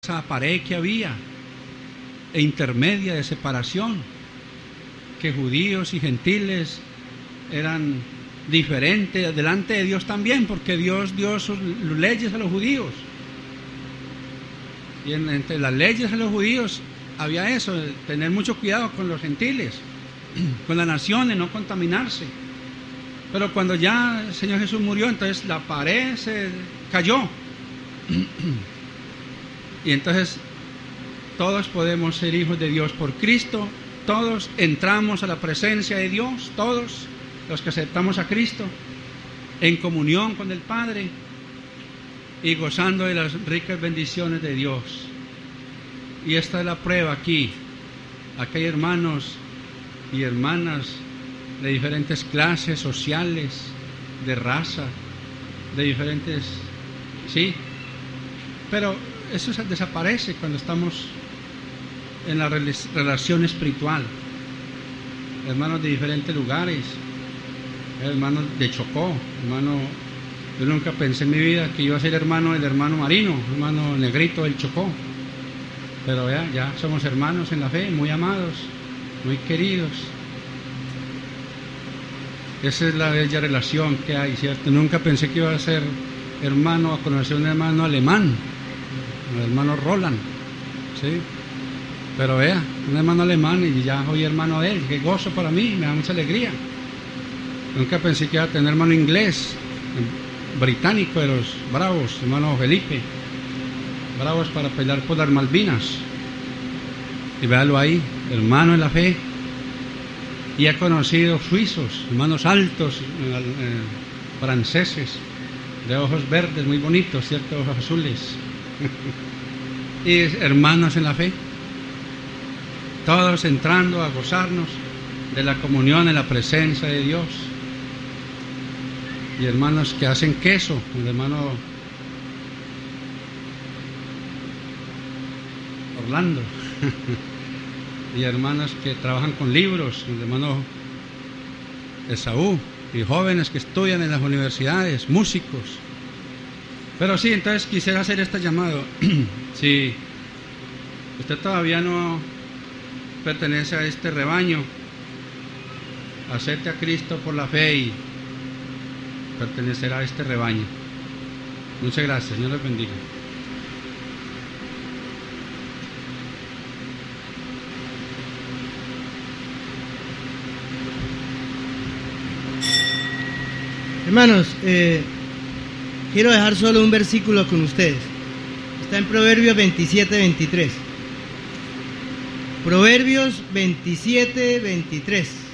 esa pared que había, e intermedia de separación, que judíos y gentiles eran diferentes delante de Dios también, porque Dios dio sus leyes a los judíos. Y entre las leyes a los judíos había eso, de tener mucho cuidado con los gentiles, con las naciones, no contaminarse. Pero cuando ya el Señor Jesús murió, entonces la pared se cayó. Y entonces todos podemos ser hijos de Dios por Cristo, todos entramos a la presencia de Dios, todos los que aceptamos a Cristo, en comunión con el Padre y gozando de las ricas bendiciones de Dios. Y esta es la prueba aquí. Aquí hay hermanos y hermanas de diferentes clases sociales, de raza, de diferentes, sí, pero eso desaparece cuando estamos en la relación espiritual. Hermanos de diferentes lugares, hermanos de Chocó, yo nunca pensé en mi vida que iba a ser hermano del hermano Marino, hermano negrito del Chocó, pero ya somos hermanos en la fe, muy amados, muy queridos. Esa es la bella relación que hay, ¿cierto? Nunca pensé que iba a ser hermano, a conocer un hermano alemán, un hermano Roland, ¿sí? Pero un hermano alemán y ya soy hermano de él, qué gozo para mí, me da mucha alegría. Nunca pensé que iba a tener hermano inglés, británico de los bravos, hermano Felipe, bravos para pelear por las Malvinas. Y véalo ahí, hermano en la fe. Y he conocido suizos, hermanos altos, franceses, de ojos verdes, muy bonitos, ¿cierto? Ojos azules. Y hermanos en la fe. Todos entrando a gozarnos de la comunión en la presencia de Dios. Y hermanos que hacen queso, el hermano Orlando. Y hermanos que trabajan con libros, el hermano Esaú, y jóvenes que estudian en las universidades, músicos. Pero sí, entonces quisiera hacer este llamado. Si usted todavía no pertenece a este rebaño, acepte a Cristo por la fe y pertenecerá a este rebaño. Muchas gracias, Señor les bendiga. Hermanos, quiero dejar solo un versículo con ustedes. Está en Proverbios 27:23. Proverbios 27:23.